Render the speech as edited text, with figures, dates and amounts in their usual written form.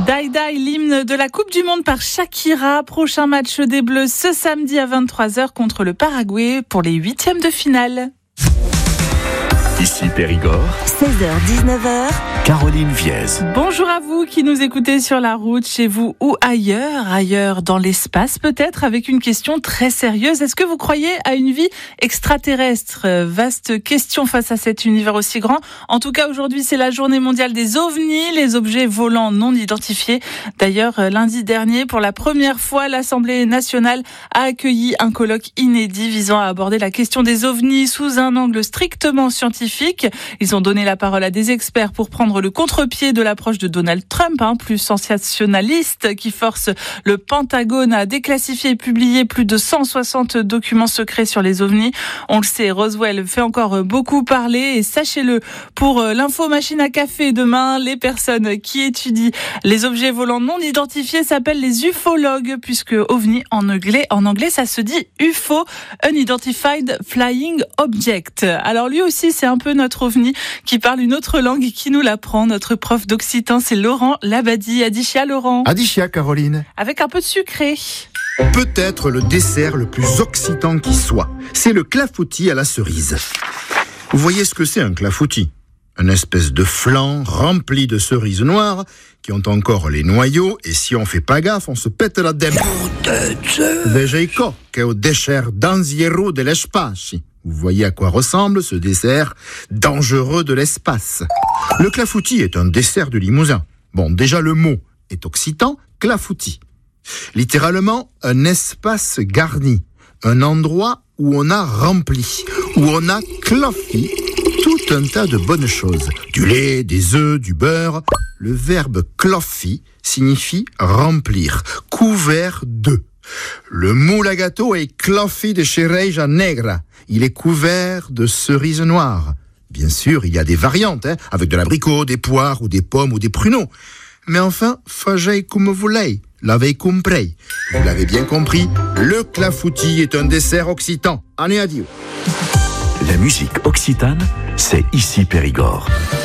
Die Die, l'hymne de la Coupe du Monde par Shakira. Prochain match des Bleus ce samedi à 23h contre le Paraguay pour les 8e de finale. Ici Périgord, 16h-19h, Caroline Viez. Bonjour à vous qui nous écoutez sur la route, chez vous ou ailleurs dans l'espace peut-être, avec une question très sérieuse. Est-ce que vous croyez à une vie extraterrestre ? Vaste question face à cet univers aussi grand. En tout cas, aujourd'hui, c'est la journée mondiale des ovnis, les objets volants non identifiés. D'ailleurs, lundi dernier, pour la première fois, l'Assemblée nationale a accueilli un colloque inédit visant à aborder la question des ovnis sous un angle strictement scientifique. Ils ont donné la parole à des experts pour prendre le contre-pied de l'approche de Donald Trump, plus sensationnaliste, qui force le Pentagone à déclassifier et publier plus de 160 documents secrets sur les ovnis. On le sait, Roswell fait encore beaucoup parler et sachez-le, pour l'info machine à café demain, les personnes qui étudient les objets volants non identifiés s'appellent les ufologues, puisque ovni en anglais ça se dit UFO, Unidentified Flying Object. Alors lui aussi c'est un peu notre ovni qui parle une autre langue et qui nous l'apprend. Notre prof d'occitan, c'est Laurent Labadie. Adishia, Laurent. Adishia, Caroline. Avec un peu de sucré. Peut-être le dessert le plus occitan qui soit. C'est le clafoutis à la cerise. Vous voyez ce que c'est un clafoutis ? Une espèce de flan rempli de cerises noires qui ont encore les noyaux et si on fait pas gaffe, on se pète la dème. Vejeico, che o dessert danziero dell'espace. Vous voyez à quoi ressemble ce dessert dangereux de l'espace. Le clafoutis est un dessert de Limousin. Bon, déjà le mot est occitan, clafoutis. Littéralement, un espace garni, un endroit où on a rempli, où on a cloffi tout un tas de bonnes choses. Du lait, des œufs, du beurre. Le verbe cloffi signifie remplir, couvert de. Le moule à gâteau est cloffi de cereja negra. Il est couvert de cerises noires. Bien sûr, il y a des variantes, avec de l'abricot, des poires, ou des pommes, ou des pruneaux. Mais enfin, fagez comme vous l'avez, l'avez compris. Vous l'avez bien compris, le clafoutis est un dessert occitan. Année adieu. La musique occitane, c'est ici Périgord.